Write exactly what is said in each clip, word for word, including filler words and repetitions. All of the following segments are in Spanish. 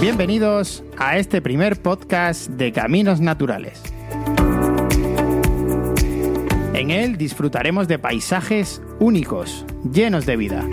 Bienvenidos a este primer podcast de Caminos Naturales. En él disfrutaremos de paisajes únicos, llenos de vida.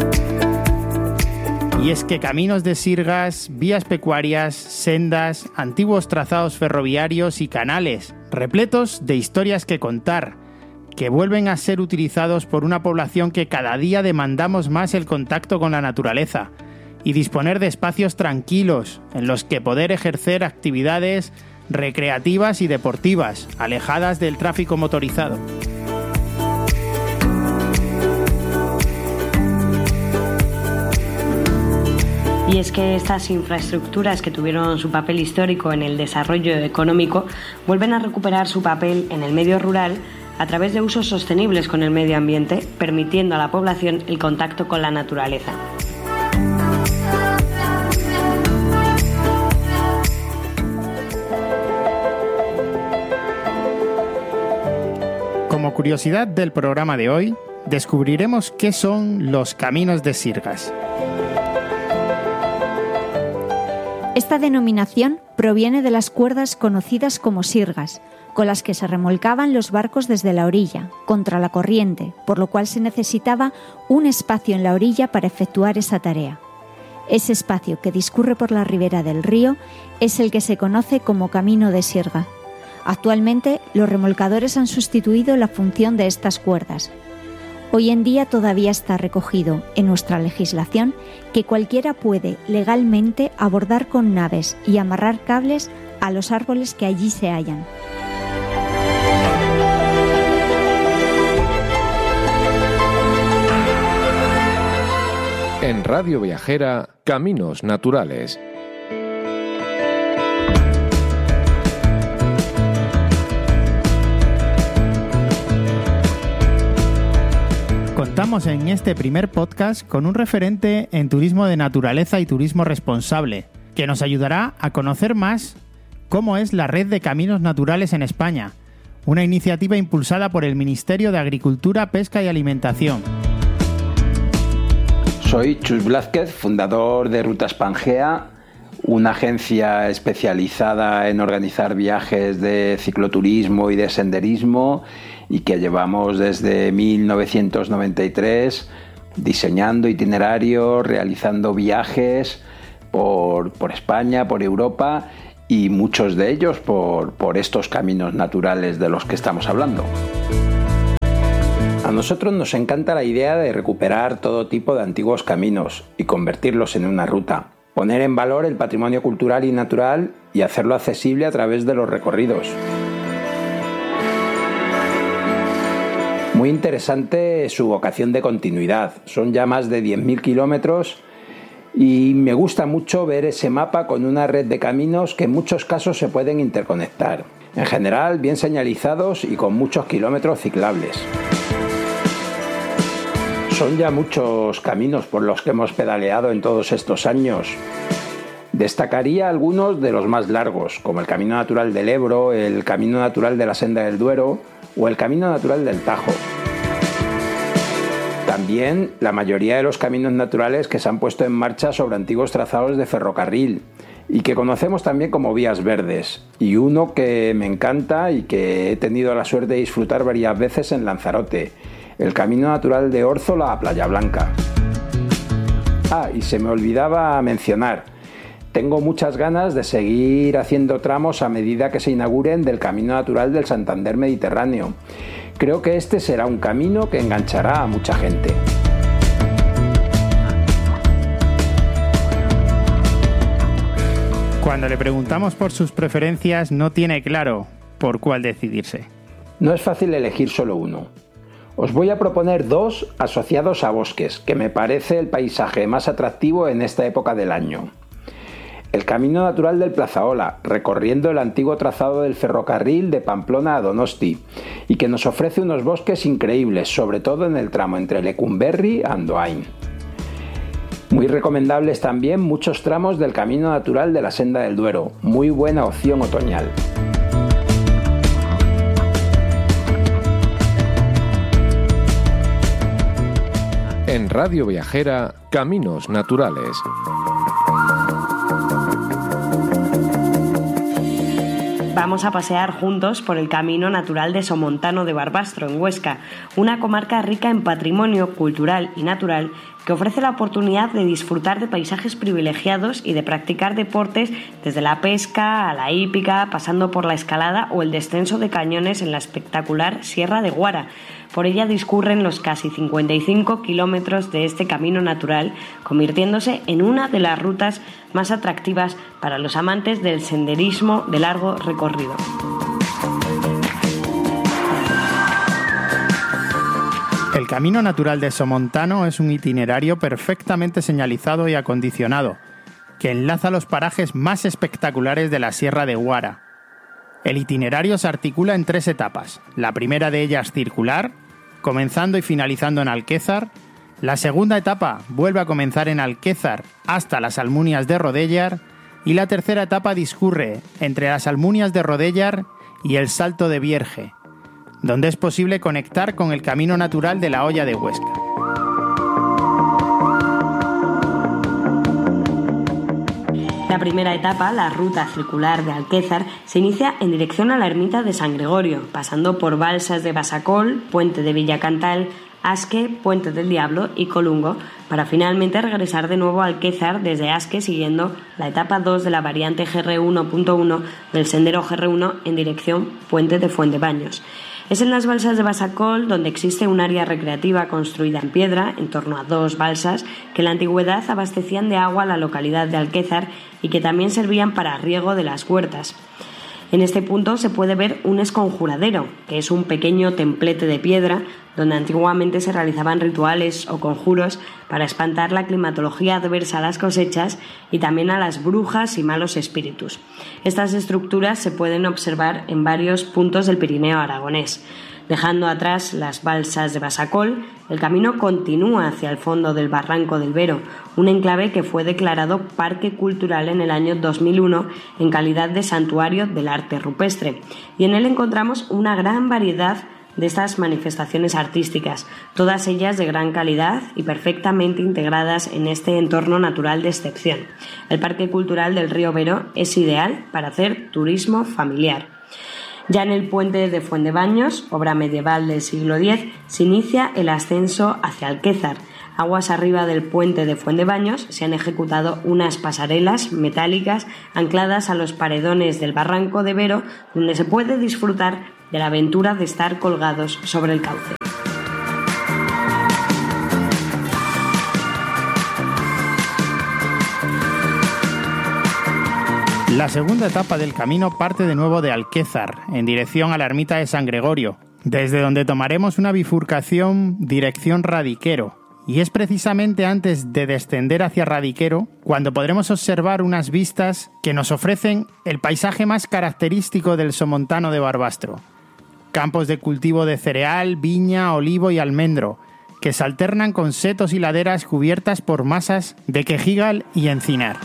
Y es que caminos de sirgas, vías pecuarias, sendas, antiguos trazados ferroviarios y canales, repletos de historias que contar, que vuelven a ser utilizados por una población que cada día demandamos más el contacto con la naturaleza y disponer de espacios tranquilos en los que poder ejercer actividades recreativas y deportivas, alejadas del tráfico motorizado. Y es que estas infraestructuras que tuvieron su papel histórico en el desarrollo económico vuelven a recuperar su papel en el medio rural a través de usos sostenibles con el medio ambiente, permitiendo a la población el contacto con la naturaleza. Como curiosidad del programa de hoy, descubriremos qué son los caminos de sirgas. Esta denominación proviene de las cuerdas conocidas como sirgas, con las que se remolcaban los barcos desde la orilla, contra la corriente, por lo cual se necesitaba un espacio en la orilla para efectuar esa tarea. Ese espacio que discurre por la ribera del río es el que se conoce como camino de sirga. Actualmente, los remolcadores han sustituido la función de estas cuerdas. Hoy en día todavía está recogido en nuestra legislación que cualquiera puede legalmente abordar con naves y amarrar cables a los árboles que allí se hallan. En Radio Viajera, Caminos Naturales. Contamos en este primer podcast con un referente en turismo de naturaleza y turismo responsable, que nos ayudará a conocer más cómo es la Red de Caminos Naturales en España, una iniciativa impulsada por el Ministerio de Agricultura, Pesca y Alimentación. Soy Chus Blázquez, fundador de Rutas Pangea, una agencia especializada en organizar viajes de cicloturismo y de senderismo y que llevamos desde mil novecientos noventa y tres diseñando itinerarios, realizando viajes por, por España, por Europa y muchos de ellos por, por estos caminos naturales de los que estamos hablando. A nosotros nos encanta la idea de recuperar todo tipo de antiguos caminos y convertirlos en una ruta, poner en valor el patrimonio cultural y natural y hacerlo accesible a través de los recorridos. Muy interesante su vocación de continuidad, son ya más de diez mil kilómetros y me gusta mucho ver ese mapa con una red de caminos que en muchos casos se pueden interconectar, en general bien señalizados y con muchos kilómetros ciclables. Son ya muchos caminos por los que hemos pedaleado en todos estos años. Destacaría algunos de los más largos, como el Camino Natural del Ebro, el Camino Natural de la Senda del Duero o el Camino Natural del Tajo. También la mayoría de los caminos naturales que se han puesto en marcha sobre antiguos trazados de ferrocarril y que conocemos también como vías verdes, y uno que me encanta y que he tenido la suerte de disfrutar varias veces en Lanzarote, el Camino Natural de Órzola a Playa Blanca. Ah, y se me olvidaba mencionar, tengo muchas ganas de seguir haciendo tramos a medida que se inauguren del Camino Natural del Santander Mediterráneo. Creo que este será un camino que enganchará a mucha gente. Cuando le preguntamos por sus preferencias, no tiene claro por cuál decidirse. No es fácil elegir solo uno. Os voy a proponer dos asociados a bosques, que me parece el paisaje más atractivo en esta época del año. El Camino Natural del Plazaola, recorriendo el antiguo trazado del ferrocarril de Pamplona a Donosti, y que nos ofrece unos bosques increíbles, sobre todo en el tramo entre Lecumberri y Andoain. Muy recomendables también muchos tramos del Camino Natural de la Senda del Duero, muy buena opción otoñal. En Radio Viajera, Caminos Naturales. vamos a pasear juntos por el Camino Natural de Somontano de Barbastro, en Huesca, una comarca rica en patrimonio cultural y natural que ofrece la oportunidad de disfrutar de paisajes privilegiados y de practicar deportes desde la pesca a la hípica, pasando por la escalada o el descenso de cañones en la espectacular Sierra de Guara. Por ella discurren los casi cincuenta y cinco kilómetros de este camino natural, convirtiéndose en una de las rutas más atractivas para los amantes del senderismo de largo recorrido. El Camino Natural de Somontano es un itinerario perfectamente señalizado y acondicionado, que enlaza los parajes más espectaculares de la Sierra de Guara. El itinerario se articula en tres etapas, la primera de ellas circular, comenzando y finalizando en Alquézar. La segunda etapa vuelve a comenzar en Alquézar hasta las Almunias de Rodéllar, y la tercera etapa discurre entre las Almunias de Rodéllar y el Salto de Vierge, donde es posible conectar con el camino natural de la Hoya de Huesca. La primera etapa, la ruta circular de Alquézar, se inicia en dirección a la ermita de San Gregorio, pasando por Balsas de Basacol, Puente de Villacantal, Asque, Puente del Diablo y Colungo, para finalmente regresar de nuevo a Alquézar desde Asque siguiendo la etapa dos de la variante G R uno punto uno del sendero G R uno en dirección Puente de Fuentebaños. Es en las balsas de Basacol donde existe un área recreativa construida en piedra, en torno a dos balsas, que en la antigüedad abastecían de agua a la localidad de Alquézar y que también servían para riego de las huertas. En este punto se puede ver un esconjuradero, que es un pequeño templete de piedra donde antiguamente se realizaban rituales o conjuros para espantar la climatología adversa a las cosechas y también a las brujas y malos espíritus. Estas estructuras se pueden observar en varios puntos del Pirineo aragonés. Dejando atrás las balsas de Basacol, el camino continúa hacia el fondo del Barranco del Vero, un enclave que fue declarado Parque Cultural en el año dos mil uno en calidad de santuario del arte rupestre, y en él encontramos una gran variedad de estas manifestaciones artísticas, todas ellas de gran calidad y perfectamente integradas en este entorno natural de excepción. El Parque Cultural del Río Vero es ideal para hacer turismo familiar. Ya en el puente de Fuentebaños, obra medieval del siglo diez, se inicia el ascenso hacia Alquézar. Aguas arriba del puente de Fuentebaños se han ejecutado unas pasarelas metálicas ancladas a los paredones del Barranco de Vero, donde se puede disfrutar de la aventura de estar colgados sobre el cauce. La segunda etapa del camino parte de nuevo de Alquézar, en dirección a la ermita de San Gregorio, desde donde tomaremos una bifurcación dirección Radiquero, y es precisamente antes de descender hacia Radiquero cuando podremos observar unas vistas que nos ofrecen el paisaje más característico del Somontano de Barbastro. Campos de cultivo de cereal, viña, olivo y almendro, que se alternan con setos y laderas cubiertas por masas de quejigal y encinar.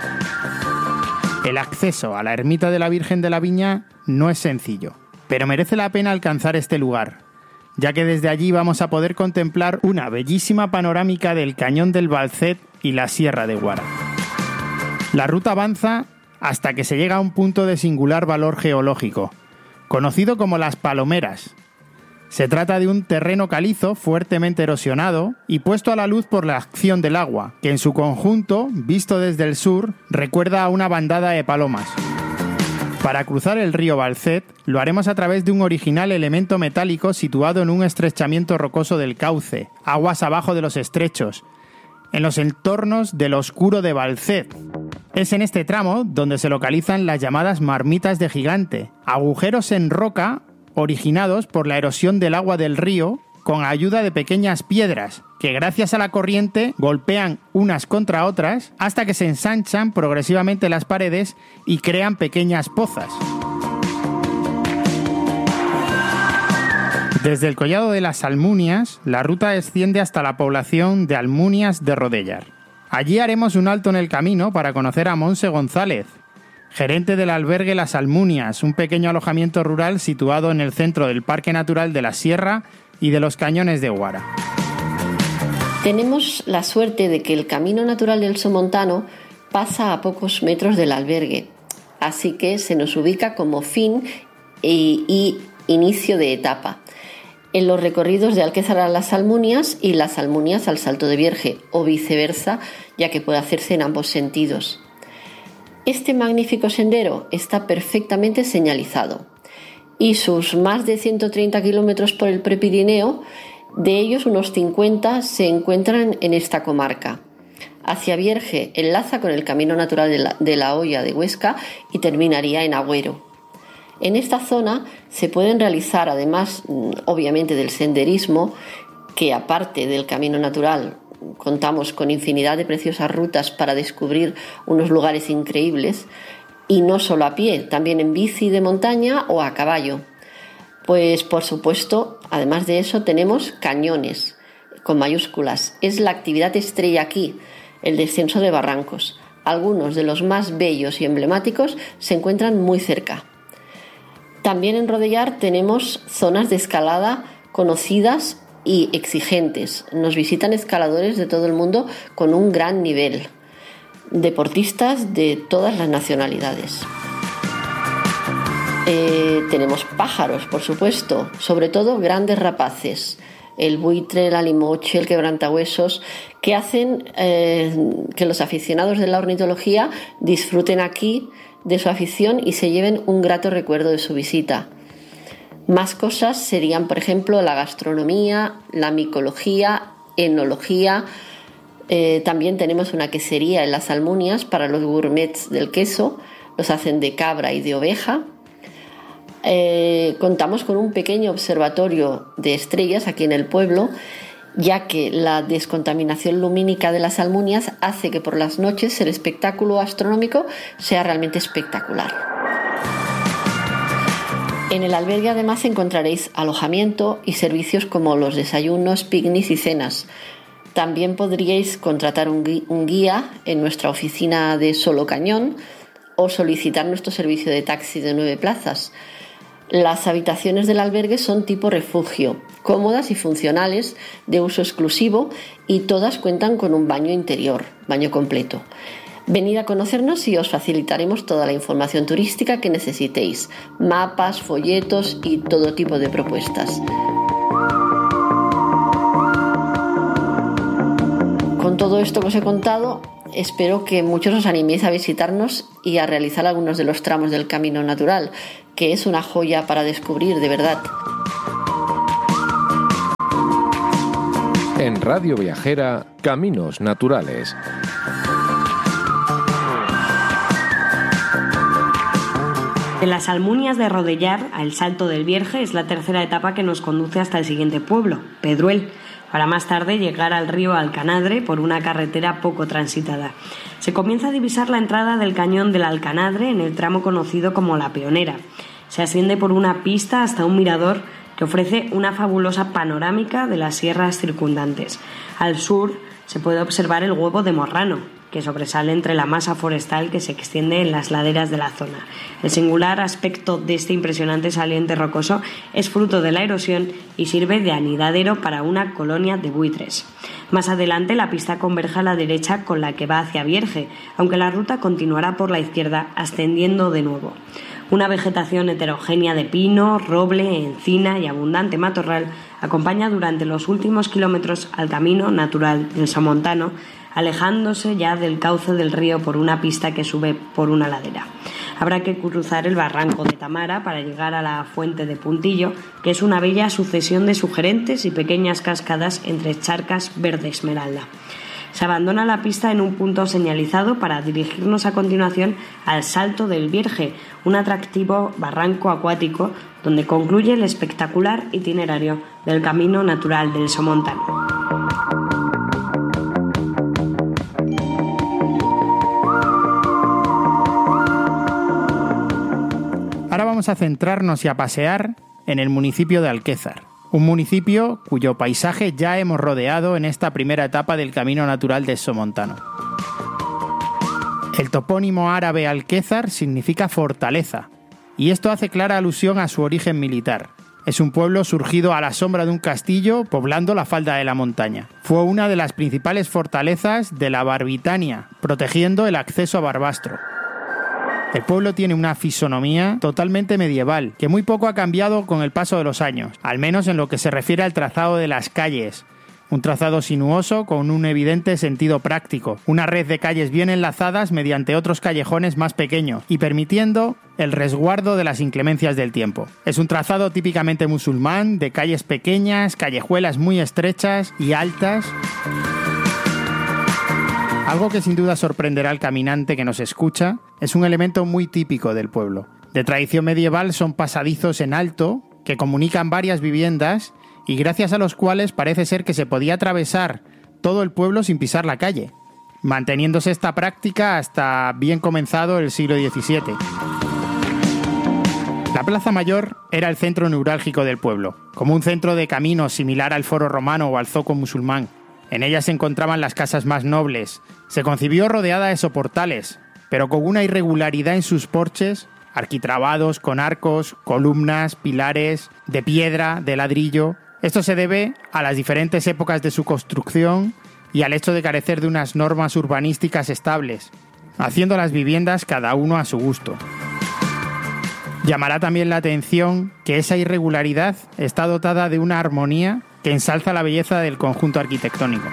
El acceso a la ermita de la Virgen de la Viña no es sencillo, pero merece la pena alcanzar este lugar, ya que desde allí vamos a poder contemplar una bellísima panorámica del Cañón del Balcet y la Sierra de Guara. La ruta avanza hasta que se llega a un punto de singular valor geológico, conocido como Las Palomeras. Se trata de un terreno calizo fuertemente erosionado y puesto a la luz por la acción del agua, que en su conjunto, visto desde el sur, recuerda a una bandada de palomas. Para cruzar el río Balcet, lo haremos a través de un original elemento metálico situado en un estrechamiento rocoso del cauce, aguas abajo de los estrechos, en los entornos del Oscuro de Balcet. Es en este tramo donde se localizan las llamadas marmitas de gigante, agujeros en roca originados por la erosión del agua del río con ayuda de pequeñas piedras que gracias a la corriente golpean unas contra otras hasta que se ensanchan progresivamente las paredes y crean pequeñas pozas. Desde el collado de las Almunias, la ruta desciende hasta la población de Almunias de Rodéllar. Allí haremos un alto en el camino para conocer a Monse González, gerente del albergue Las Almunias, un pequeño alojamiento rural situado en el centro del Parque Natural de la Sierra y de los Cañones de Guara. Tenemos la suerte de que el Camino Natural del Somontano pasa a pocos metros del albergue. así que se nos ubica como fin y, y inicio de etapa. En los recorridos de Alquézar a las Almunias y las Almunias al Salto de Vierge, o viceversa, ya que puede hacerse en ambos sentidos. Este magnífico sendero está perfectamente señalizado y sus más de ciento treinta kilómetros por el Prepirineo, de ellos unos cincuenta se encuentran en esta comarca. Hacia Vierge enlaza con el Camino Natural de la, de la Hoya de Huesca y terminaría en Agüero. En esta zona se pueden realizar, además, obviamente, del senderismo, que aparte del camino natural contamos con infinidad de preciosas rutas para descubrir unos lugares increíbles, y no solo a pie, también en bici de montaña o a caballo. Pues por supuesto, además de eso, tenemos cañones con mayúsculas. Es la actividad estrella aquí, el descenso de barrancos. Algunos de los más bellos y emblemáticos se encuentran muy cerca. También en Rodellar tenemos zonas de escalada conocidas y exigentes. Nos visitan escaladores de todo el mundo con un gran nivel, deportistas de todas las nacionalidades. Eh, tenemos pájaros, por supuesto, sobre todo grandes rapaces, el buitre, la limoche, el quebrantahuesos, que hacen eh, que los aficionados de la ornitología disfruten aquí de su afición y se lleven un grato recuerdo de su visita. Más cosas serían, por ejemplo, la gastronomía, la micología, enología. Eh, también tenemos una quesería en las Almunias para los gourmets del queso, los hacen de cabra y de oveja. Eh, contamos con un pequeño observatorio de estrellas aquí en el pueblo, ya que la descontaminación lumínica de las Almunias hace que por las noches el espectáculo astronómico sea realmente espectacular. En el albergue además encontraréis alojamiento y servicios como los desayunos, picnics y cenas. También podríais contratar un guía en nuestra oficina de Solo Cañón o solicitar nuestro servicio de taxi de nueve plazas. Las habitaciones del albergue son tipo refugio, cómodas y funcionales, de uso exclusivo, y todas cuentan con un baño interior, baño completo. Venid a conocernos y os facilitaremos toda la información turística que necesitéis, mapas, folletos y todo tipo de propuestas. Con todo esto que os he contado, espero que muchos os animéis a visitarnos y a realizar algunos de los tramos del Camino Natural, que es una joya para descubrir, de verdad. En Radio Viajera, Caminos Naturales. De las Almunias de Rodellar al Salto del Vierge es la tercera etapa que nos conduce hasta el siguiente pueblo, Pedruel, para más tarde llegar al río Alcanadre por una carretera poco transitada. Se comienza a divisar la entrada del cañón del Alcanadre en el tramo conocido como La Peonera. Se asciende por una pista hasta un mirador que ofrece una fabulosa panorámica de las sierras circundantes. Al sur se puede observar el Huevo de Morrano, que sobresale entre la masa forestal que se extiende en las laderas de la zona. El singular aspecto de este impresionante saliente rocoso es fruto de la erosión y sirve de anidadero para una colonia de buitres. Más adelante la pista converge a la derecha con la que va hacia Vierge, aunque la ruta continuará por la izquierda ascendiendo de nuevo. Una vegetación heterogénea de pino, roble, encina y abundante matorral acompaña durante los últimos kilómetros al camino natural del Somontano, alejándose ya del cauce del río por una pista que sube por una ladera. Habrá que cruzar el barranco de Tamara para llegar a la fuente de Puntillo, que es una bella sucesión de sugerentes y pequeñas cascadas entre charcas verde esmeralda. Se abandona la pista en un punto señalizado para dirigirnos a continuación al Salto del Vierge, un atractivo barranco acuático donde concluye el espectacular itinerario del Camino Natural del Somontano. Ahora vamos a centrarnos y a pasear en el municipio de Alquézar, un municipio cuyo paisaje ya hemos rodeado en esta primera etapa del Camino Natural del Somontano. El topónimo árabe Alquézar significa fortaleza, y esto hace clara alusión a su origen militar. Es un pueblo surgido a la sombra de un castillo poblando la falda de la montaña. Fue una de las principales fortalezas de la Barbitania, protegiendo el acceso a Barbastro. El pueblo tiene una fisonomía totalmente medieval, que muy poco ha cambiado con el paso de los años, al menos en lo que se refiere al trazado de las calles. Un trazado sinuoso con un evidente sentido práctico, una red de calles bien enlazadas mediante otros callejones más pequeños y permitiendo el resguardo de las inclemencias del tiempo. Es un trazado típicamente musulmán, de calles pequeñas, callejuelas muy estrechas y altas. Algo que sin duda sorprenderá al caminante que nos escucha es un elemento muy típico del pueblo. De tradición medieval son pasadizos en alto que comunican varias viviendas y gracias a los cuales parece ser que se podía atravesar todo el pueblo sin pisar la calle, manteniéndose esta práctica hasta bien comenzado el siglo diecisiete. La Plaza Mayor era el centro neurálgico del pueblo, como un centro de caminos similar al Foro Romano o al Zoco musulmán. En ella se encontraban las casas más nobles. Se concibió rodeada de soportales, pero con una irregularidad en sus porches, arquitrabados con arcos, columnas, pilares, de piedra, de ladrillo. Esto se debe a las diferentes épocas de su construcción y al hecho de carecer de unas normas urbanísticas estables, haciendo las viviendas cada uno a su gusto. Llamará también la atención que esa irregularidad está dotada de una armonía que ensalza la belleza del conjunto arquitectónico.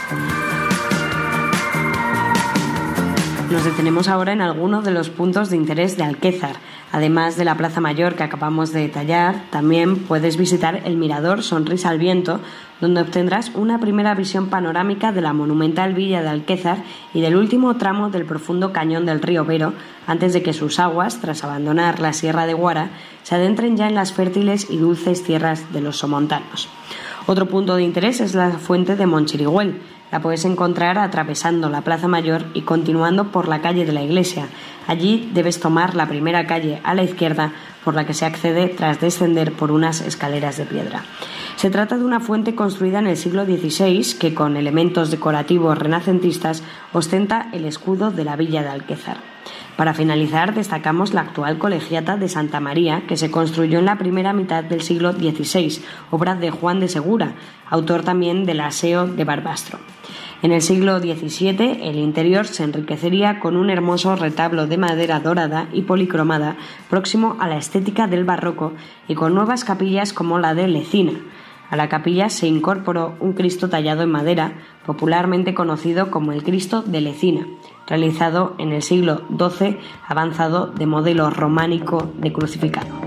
Nos detenemos ahora en algunos de los puntos de interés de Alquézar. Además de la Plaza Mayor que acabamos de detallar, también puedes visitar el Mirador Sonrisa al Viento, donde obtendrás una primera visión panorámica de la monumental villa de Alquézar y del último tramo del profundo cañón del río Vero, antes de que sus aguas, tras abandonar la Sierra de Guara, se adentren ya en las fértiles y dulces tierras de los somontanos. Otro punto de interés es la fuente de Monchirigüel. La puedes encontrar atravesando la Plaza Mayor y continuando por la calle de la Iglesia. Allí debes tomar la primera calle a la izquierda, por la que se accede tras descender por unas escaleras de piedra. Se trata de una fuente construida en el siglo dieciséis que, con elementos decorativos renacentistas, ostenta el escudo de la villa de Alquézar. Para finalizar, destacamos la actual colegiata de Santa María, que se construyó en la primera mitad del siglo dieciséis, obra de Juan de Segura, autor también del Aseo de Barbastro. En el siglo diecisiete, el interior se enriquecería con un hermoso retablo de madera dorada y policromada, próximo a la estética del barroco y con nuevas capillas como la de Lecina. A la capilla se incorporó un Cristo tallado en madera, popularmente conocido como el Cristo de Lecina, realizado en el siglo doce, avanzado de modelo románico de crucificado.